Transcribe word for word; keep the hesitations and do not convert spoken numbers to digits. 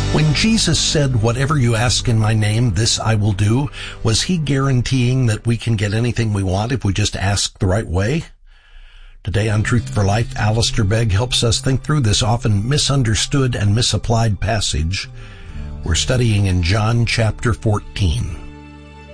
When Jesus said, "Whatever you ask in my name, this I will do," was he guaranteeing that we can get anything we want if we just ask the right way? Today on Truth for Life, Alistair Begg helps us think through this often misunderstood and misapplied passage. We're studying in John chapter fourteen.